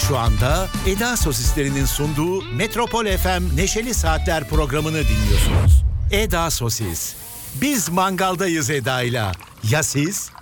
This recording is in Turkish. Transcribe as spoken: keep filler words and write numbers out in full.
Şu anda Eda Sosislerinin sunduğu Metropol F M Neşeli Saatler programını dinliyorsunuz. Eda Sosis. Biz mangaldayız Eda'yla. Ya siz?